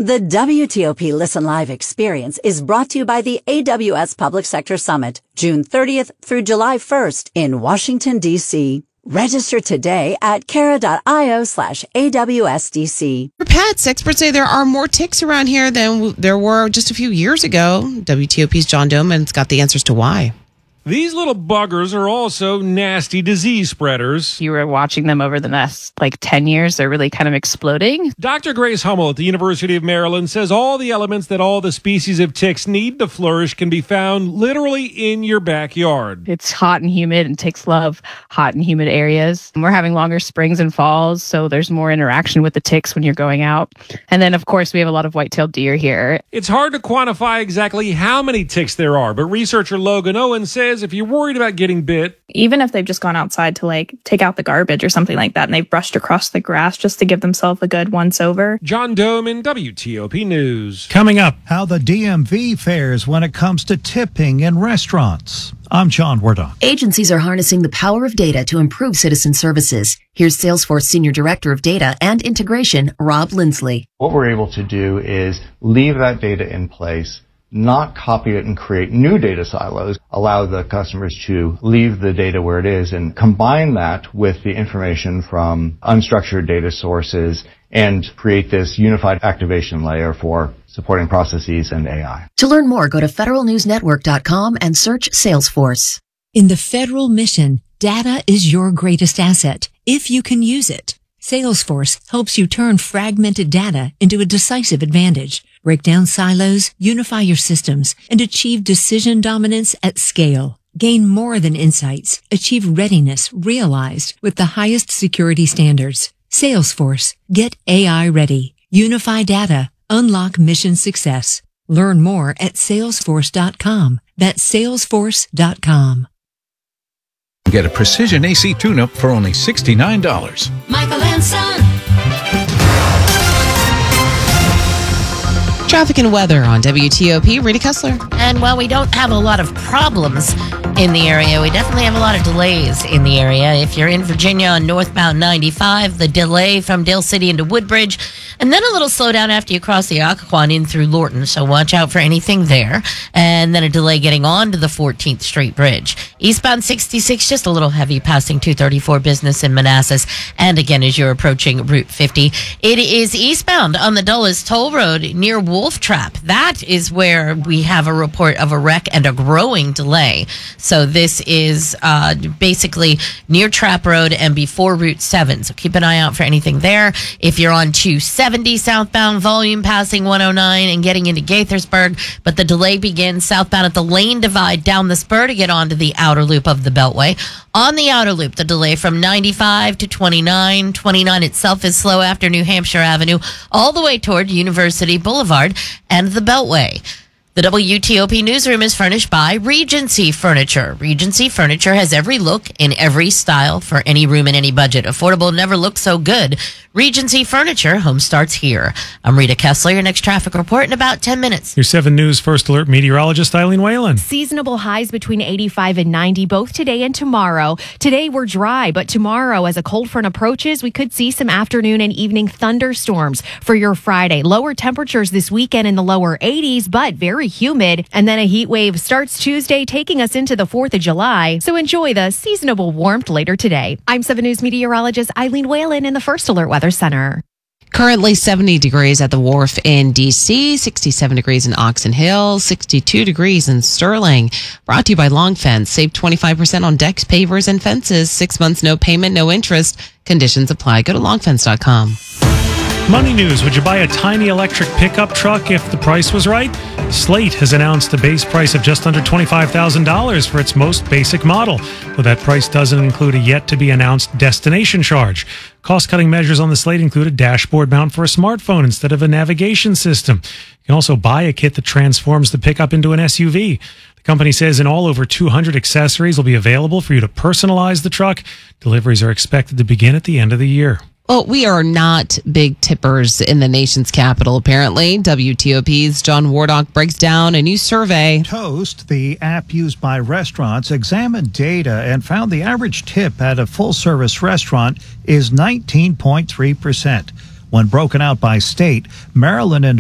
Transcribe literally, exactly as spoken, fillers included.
The W T O P Listen Live experience is brought to you by the A W S Public Sector Summit, June thirtieth through July first in Washington, D C Register today at cara.io slash AWSDC. For pets, experts say there are more ticks around here than there were just a few years ago. W T O P's John Doman's got the answers to why. These little buggers are also nasty disease spreaders. You were watching them over the last like ten years. They're really kind of exploding. Doctor Grace Hummel at the University of Maryland says all the elements that all the species of ticks need to flourish can be found literally in your backyard. It's hot and humid, and ticks love hot and humid areas. We're having longer springs and falls, so there's more interaction with the ticks when you're going out. And then, of course, we have a lot of white-tailed deer here. It's hard to quantify exactly how many ticks there are, but researcher Logan Owen says if you're worried about getting bit, even if they've just gone outside to like take out the garbage or something like that and they've brushed across the grass just to give themselves a good once over. John Doman, W T O P News. Coming up, how the D M V fares when it comes to tipping in restaurants. I'm John Wardock. Agencies are harnessing the power of data to improve citizen services. Here's Salesforce Senior Director of Data and Integration, Rob Lindsley. What we're able to do is leave that data in place, not copy it and create new data silos, allow the customers to leave the data where it is and combine that with the information from unstructured data sources and create this unified activation layer for supporting processes and A I. To learn more, go to federal news network dot com and search Salesforce. In the federal mission, data is your greatest asset if you can use it. Salesforce helps you turn fragmented data into a decisive advantage. Break down silos, unify your systems, and achieve decision dominance at scale. Gain more than insights. Achieve readiness realized with the highest security standards. Salesforce. Get A I ready. Unify data. Unlock mission success. Learn more at salesforce dot com. That's salesforce dot com. Get a Precision A C tune-up for only sixty-nine dollars. Michael and Son. Traffic and weather on W T O P. Rita Kessler. And while we don't have a lot of problems in the area, we definitely have a lot of delays in the area. If you're in Virginia on northbound ninety-five, the delay from Dale City into Woodbridge, and then a little slowdown after you cross the Occoquan in through Lorton, so watch out for anything there. And then a delay getting on to the fourteenth Street Bridge. Eastbound sixty-six, just a little heavy passing two thirty-four Business in Manassas. And again, as you're approaching Route fifty, it is eastbound on the Dulles Toll Road near Wolf Trap. That is where we have a report of a wreck and a growing delay. So this is uh, basically near Trap Road and before Route seven. So keep an eye out for anything there. If you're on two seventy southbound, volume passing one oh nine and getting into Gaithersburg, but the delay begins southbound at the Lane Divide down the spur to get onto the outer loop of the Beltway. On the outer loop, the delay from ninety-five to twenty-nine. twenty-nine itself is slow after New Hampshire Avenue, all the way toward University Boulevard and the Beltway. The W T O P newsroom is furnished by Regency Furniture. Regency Furniture has every look in every style for any room and any budget. Affordable never looked so good. Regency Furniture, home starts here. I'm Rita Kessler, your next traffic report in about ten minutes. Your seven News First Alert meteorologist Eileen Whalen. Seasonable highs between eighty-five and ninety both today and tomorrow. Today we're dry, but tomorrow as a cold front approaches, we could see some afternoon and evening thunderstorms for your Friday. Lower temperatures this weekend in the lower eighties, but very humid. And then a heat wave starts Tuesday, taking us into the fourth of July. So enjoy the seasonable warmth later today. I'm seven News meteorologist Eileen Whalen in the First Alert Weather Center. Currently seventy degrees at the Wharf in D C, sixty-seven degrees in Oxon Hill, sixty-two degrees in Sterling. Brought to you by Long Fence. Save twenty-five percent on decks, pavers, and fences. Six months, no payment, no interest. Conditions apply. Go to long fence dot com. Money news. Would you buy a tiny electric pickup truck if the price was right? Slate has announced a base price of just under twenty-five thousand dollars for its most basic model, though that price doesn't include a yet-to-be-announced destination charge. Cost-cutting measures on the Slate include a dashboard mount for a smartphone instead of a navigation system. You can also buy a kit that transforms the pickup into an S U V. The company says in all, over two hundred accessories will be available for you to personalize the truck. Deliveries are expected to begin at the end of the year. Well, we are not big tippers in the nation's capital, apparently. W T O P's John Wardock breaks down a new survey. Toast, the app used by restaurants, examined data and found the average tip at a full-service restaurant is nineteen point three percent. When broken out by state, Maryland and